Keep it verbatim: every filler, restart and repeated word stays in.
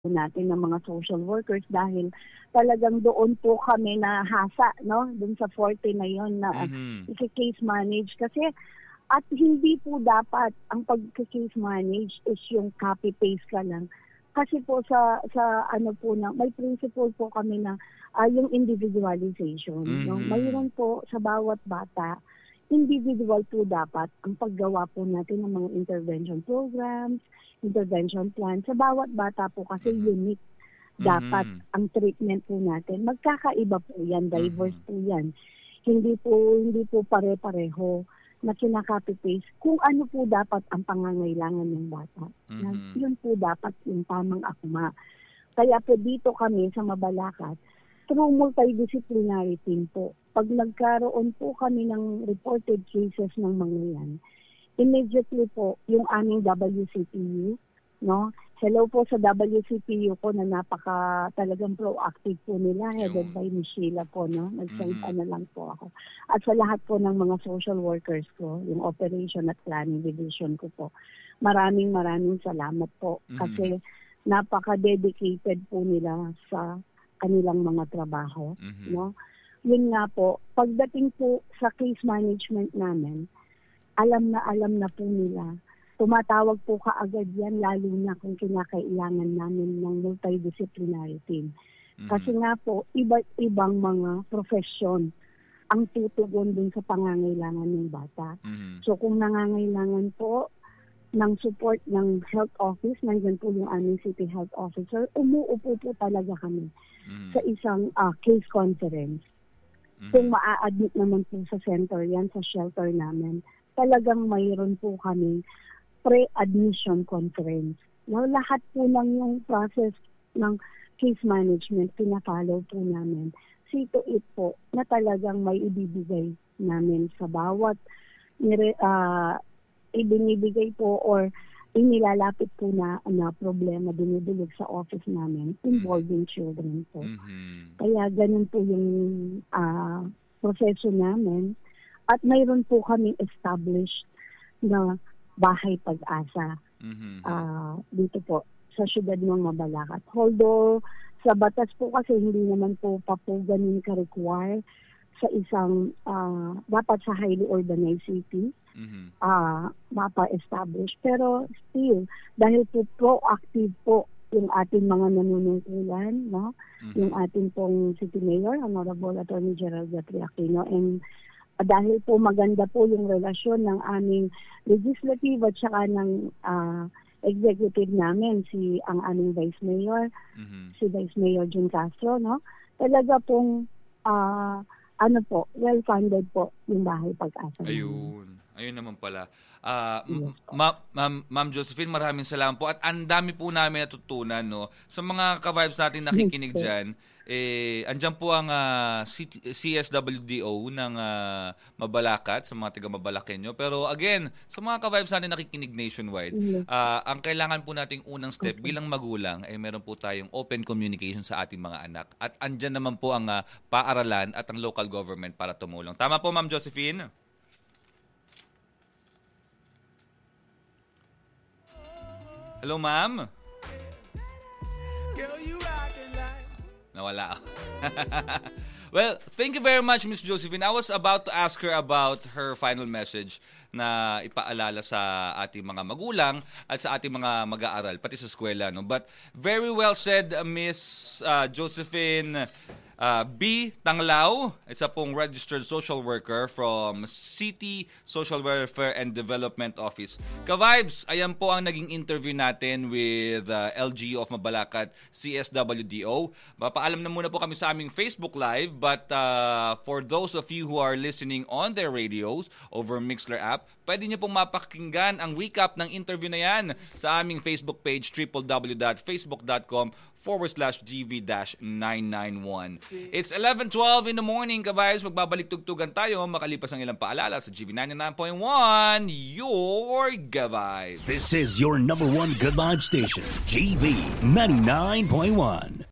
natin ng mga social workers dahil talagang doon po kami nahasa, no? Doon sa forte na yon na Mhm. i-case manage kasi at hindi po dapat ang pag-case manage is yung copy paste ka lang. Kasi po sa sa ano po na may principle po kami na ah, yung individualization, no? Mhm. Mayroon po sa bawat bata individual po dapat ang paggawa po natin ng mga intervention programs, intervention plan. Sa bawat bata po kasi Mhm. unique dapat Mhm. ang treatment po natin. Magkakaiba po yan, diverse Mhm. po yan. Hindi po, hindi po pare-pareho na kinaka-copy paste kung ano po dapat ang pangangailangan ng bata. Na Mhm. yun po dapat yung tamang akma. Kaya po dito kami sa Mabalacat, through multidisciplinary team po, pag nagkaroon po kami ng reported cases ng mga yan, immediately po yung aming W C P U, no? Hello po sa W C P U po na napaka talagang proactive po nila, headed Yung by Miss Sheila po, no? Nag-send Mhm. ano lang po ako. At sa lahat po ng mga social workers ko, yung operation at planning division ko po, maraming maraming salamat po Mhm. kasi napaka-dedicated po nila sa kanilang mga trabaho, Mhm. no? Yun nga po, pagdating po sa case management namin, alam na alam na po nila. Tumatawag po kaagad yan, lalo na kung kinakailangan namin ng multidisciplinary team. Kasi Mhm. nga po, iba't ibang mga profesyon ang tutugon dun sa pangangailangan ng bata. Mhm. So kung nangangailangan po ng support ng health office, nandiyan po yung aming city health officer, umuupo po talaga kami Mhm. sa isang ah, case conference. Mhm. Kung maa-admit naman po sa center yan, sa shelter namin, talagang mayroon po kami pre-admission conference. No, lahat po ng yung process ng case management, pina-follow po namin. See to it po na talagang may ibibigay namin sa bawat nire, ah, ibinibigay po or inilalapit po na, na problema dinudulog sa office namin involving children po. Mhm. Kaya ganun po yung ah, proseso namin. At mayroon po kaming established na bahay pag-asa Mhm. ah, dito po sa syudad ng Mabalacat. Although sa batas po kasi hindi naman po pa po ganun ka-require sa isang ah, dapat sa highly urbanized city Mhm. ah, mapa-establish. Pero still, dahil po proactive po yung ating mga nanunungkulan, no? Yung Mhm. ating pong City Mayor, Honorable Attorney General Jeffrey Aquino, and ah, dahil po maganda po yung relasyon ng aming legislative at saka ng ah, executive namin, si ang aming Vice Mayor, Mhm. si Vice Mayor Jun Castro, no? Talaga pong ah, ano po, well-funded po yung bahay pag-asa namin. Ayun. Ayun naman pala. Ah, m- Yes po. ma- ma'am, Ma'am Josephine, maraming salamat po at ang dami po namin natutunan, no. Sa mga ka-vibes natin Yes nakikinig po. diyan, eh andiyan po ang ah, C T C S W D O ng ah, Mabalacat sa mga taga Mabalakenyo. Pero again, sa mga ka-vibes natin nakikinig nationwide, Yes. ah, ang kailangan po nating unang step Okay. bilang magulang ay meron po tayong open communication sa ating mga anak. At andyan naman po ang ah, paaralan at ang local government para tumulong. Tama po, Ma'am Josephine? Hello, ma'am? Nawala ako. Well, thank you very much, Miss Josephine. I was about to ask her about her final message na ipaalala sa ating mga magulang at sa ating mga mag-aaral, pati sa eskwela. No? But very well said, uh, Miss uh, Josephine uh, B. Tanglao. Isa pong registered social worker from City Social Welfare and Development Office. Ka-vibes, ayan po ang naging interview natin with uh, L G U of Mabalacat, C S W D O. Mapaalam na muna po kami sa aming Facebook Live, but uh, for those of you who are listening on their radios over Mixler app, pwede niyo pong mapakinggan ang recap ng interview na yan sa aming Facebook page, www.facebook.com forward slash GV-991. It's eleven twelve in the morning, ka-vibes. Magbabalik tugtugan tayo makalipas ang ilang paalala sa G V ninety-nine point one, your ka-vibes. This is your number one good vibe station, G V ninety-nine point one.